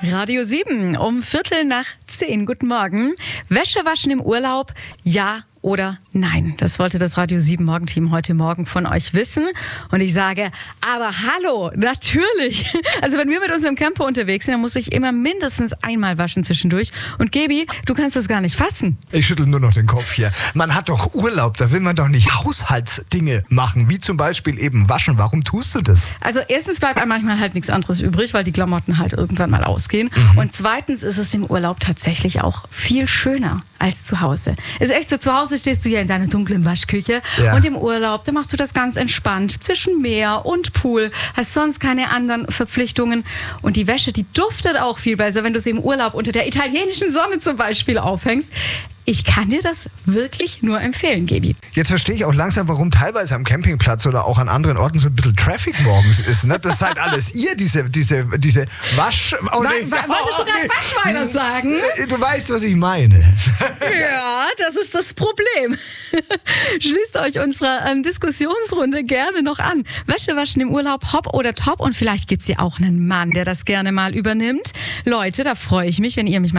Radio 7 um 9:15. Guten Morgen. Wäsche waschen im Urlaub, ja oder nein? Das wollte das Radio 7 Morgenteam heute Morgen von euch wissen. Und ich sage, aber hallo, natürlich. Also wenn wir mit unserem Camper unterwegs sind, dann muss ich immer mindestens einmal waschen zwischendurch. Und Gebi, du kannst das gar nicht fassen. Ich schüttel nur noch den Kopf hier. Man hat doch Urlaub, da will man doch nicht Haushaltsdinge machen, wie zum Beispiel eben waschen. Warum tust du das? Also erstens bleibt einem manchmal halt nichts anderes übrig, weil die Klamotten halt irgendwann mal ausgehen. Und zweitens ist es im Urlaub tatsächlich auch viel schöner als zu Hause. Ist echt so, zu Hause stehst du hier in deiner dunklen Waschküche und im Urlaub, da machst du das ganz entspannt zwischen Meer und Pool, hast sonst keine anderen Verpflichtungen und die Wäsche, die duftet auch viel besser, wenn du sie im Urlaub unter der italienischen Sonne zum Beispiel aufhängst. Ich kann dir das wirklich nur empfehlen, Gebi. Jetzt verstehe ich auch langsam, warum teilweise am Campingplatz oder auch an anderen Orten so ein bisschen Traffic morgens ist. Ne? Das seid alles ihr, diese Wasch... Wolltest du gerade Waschweiler sagen? Du weißt, was ich meine. Ja, das ist das Problem. Schließt euch unserer Diskussionsrunde gerne noch an. Wäsche waschen im Urlaub, hopp oder top? Und vielleicht gibt es ja auch einen Mann, der das gerne mal übernimmt. Leute, da freue ich mich, wenn ihr mich mal